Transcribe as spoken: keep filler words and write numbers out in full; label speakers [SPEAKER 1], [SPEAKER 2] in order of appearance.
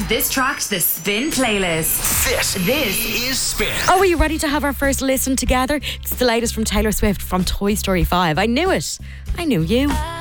[SPEAKER 1] this track to the Spin playlist.
[SPEAKER 2] This,
[SPEAKER 1] this
[SPEAKER 2] is Spin.
[SPEAKER 3] Oh, are you ready to have our first listen together? It's the latest from Taylor Swift from Toy Story five. I knew it. I knew you.